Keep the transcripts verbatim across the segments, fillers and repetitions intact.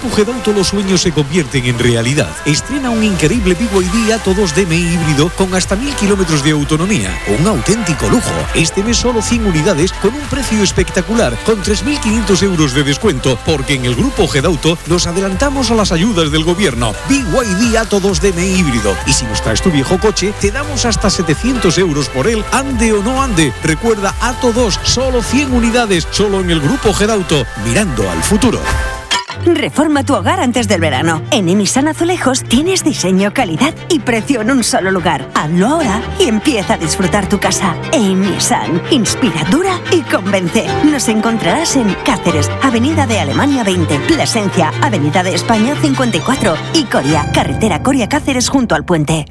Grupo Gedauto los sueños se convierten en realidad. Estrena un increíble B Y D Atto dos D M I híbrido con hasta mil kilómetros de autonomía. Un auténtico lujo. Este mes solo cien unidades con un precio espectacular, con tres mil quinientos euros de descuento, porque en el Grupo Gedauto nos adelantamos a las ayudas del gobierno. B Y D Atto dos D M I híbrido. Y si nos traes tu viejo coche, te damos hasta setecientos euros por él, ande o no ande. Recuerda, Atto dos, solo cien unidades, solo en el Grupo Gedauto, mirando al futuro. Reforma tu hogar antes del verano. En Enisan Azulejos tienes diseño, calidad y precio en un solo lugar. Hazlo ahora y empieza a disfrutar tu casa. Enisan, inspira, dura y convence. Nos encontrarás en Cáceres, Avenida de Alemania veinte, Plasencia, Avenida de España cincuenta y cuatro y Coria, carretera Coria-Cáceres junto al puente.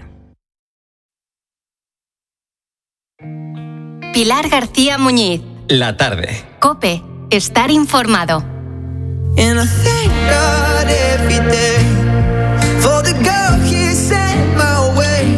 Pilar García Muñiz. La tarde. COPE. Estar informado. And I thank God every day for the girl he sent my way,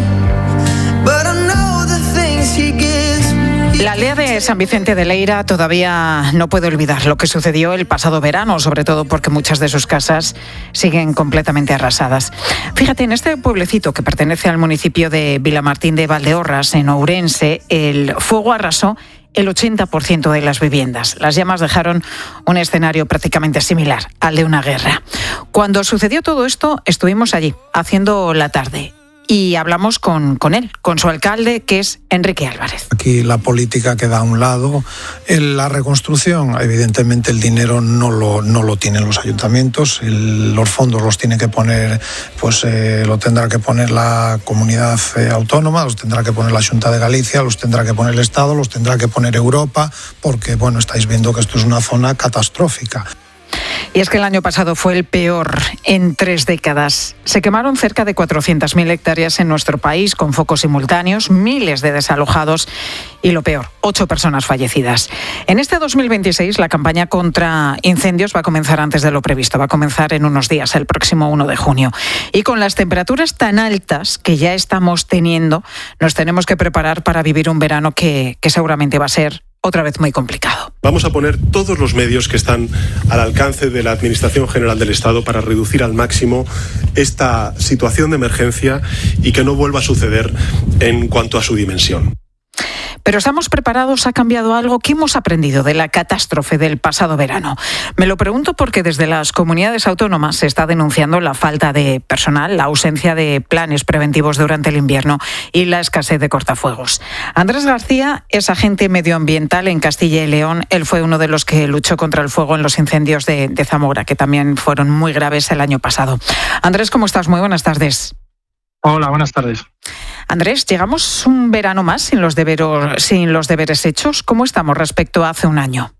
but I know the things he gives me. La aldea de San Vicente de Leira todavía no puede olvidar lo que sucedió el pasado verano, sobre todo porque muchas de sus casas siguen completamente arrasadas. Fíjate, en este pueblecito que pertenece al municipio de Vilamartín de Valdeorras, en Ourense, el fuego arrasó el ochenta por ciento de las viviendas. Las llamas dejaron un escenario prácticamente similar al de una guerra. Cuando sucedió todo esto, estuvimos allí, haciendo la tarde. Y hablamos con, con él, con su alcalde, que es Enrique Álvarez. Aquí la política queda a un lado. En la reconstrucción, evidentemente, el dinero no lo, no lo tienen los ayuntamientos. El, los fondos los tiene que poner, pues eh, lo tendrá que poner la comunidad eh, autónoma, los tendrá que poner la Xunta de Galicia, los tendrá que poner el Estado, los tendrá que poner Europa, porque, bueno, estáis viendo que esto es una zona catastrófica. Y es que el año pasado fue el peor en tres décadas. Se quemaron cerca de cuatrocientas mil hectáreas en nuestro país con focos simultáneos, miles de desalojados y, lo peor, ocho personas fallecidas. En este dos mil veintiséis la campaña contra incendios va a comenzar antes de lo previsto. Va a comenzar en unos días, el próximo uno de junio. Y con las temperaturas tan altas que ya estamos teniendo, nos tenemos que preparar para vivir un verano que, que seguramente va a ser otra vez muy complicado. Vamos a poner todos los medios que están al alcance de la Administración General del Estado para reducir al máximo esta situación de emergencia y que no vuelva a suceder en cuanto a su dimensión. Pero ¿estamos preparados? ¿Ha cambiado algo? ¿Qué hemos aprendido de la catástrofe del pasado verano? Me lo pregunto porque desde las comunidades autónomas se está denunciando la falta de personal, la ausencia de planes preventivos durante el invierno y la escasez de cortafuegos. Andrés García es agente medioambiental en Castilla y León. Él fue uno de los que luchó contra el fuego en los incendios de, de Zamora, que también fueron muy graves el año pasado. Andrés, ¿cómo estás? Muy buenas tardes. Hola, buenas tardes. Andrés, llegamos un verano más sin los deberos, sin los deberes hechos. ¿Cómo estamos respecto a hace un año?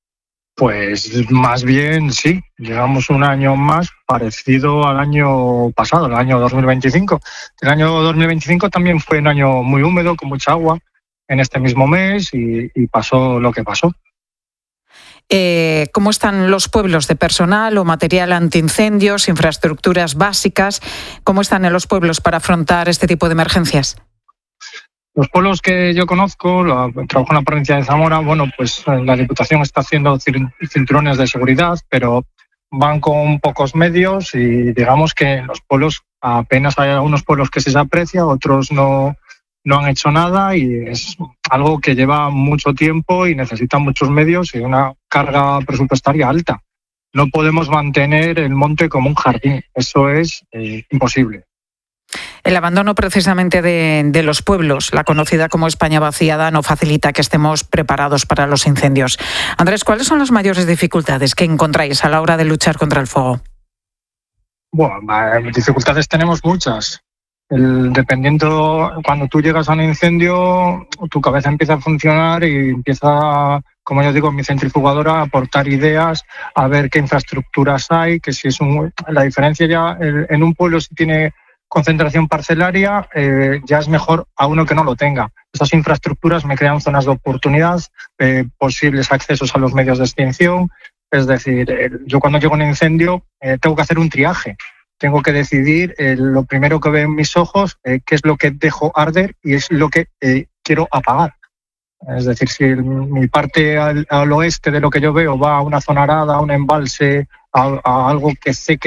Pues más bien sí, llegamos un año más parecido al año pasado, el año dos mil veinticinco. El año dos mil veinticinco también fue un año muy húmedo, con mucha agua en este mismo mes y, y pasó lo que pasó. Eh, ¿Cómo están los pueblos de personal o material antiincendios, infraestructuras básicas? ¿Cómo están en los pueblos para afrontar este tipo de emergencias? Los pueblos que yo conozco, la, trabajo en la provincia de Zamora, bueno, pues la Diputación está haciendo cinturones de seguridad, pero van con pocos medios y digamos que en los pueblos apenas hay algunos pueblos que sí se aprecia, otros no, no han hecho nada y es algo que lleva mucho tiempo y necesita muchos medios y una carga presupuestaria alta. No podemos mantener el monte como un jardín, eso es eh, imposible. El abandono precisamente de, de los pueblos, la conocida como España vaciada, no facilita que estemos preparados para los incendios. Andrés, ¿cuáles son las mayores dificultades que encontráis a la hora de luchar contra el fuego? Bueno, dificultades tenemos muchas. El, dependiendo, cuando tú llegas a un incendio, tu cabeza empieza a funcionar y empieza, como yo digo, mi centrifugadora a aportar ideas, a ver qué infraestructuras hay, que si es un, la diferencia ya en un pueblo si tiene concentración parcelaria, eh, ya es mejor a uno que no lo tenga. Estas infraestructuras me crean zonas de oportunidad, eh, posibles accesos a los medios de extinción. Es decir, eh, yo cuando llego a un incendio eh, tengo que hacer un triaje. Tengo que decidir eh, lo primero que veo en mis ojos, eh, qué es lo que dejo arder y es lo que eh, quiero apagar. Es decir, si el, mi parte al, al oeste de lo que yo veo va a una zona arada, a un embalse, a, a algo que sé que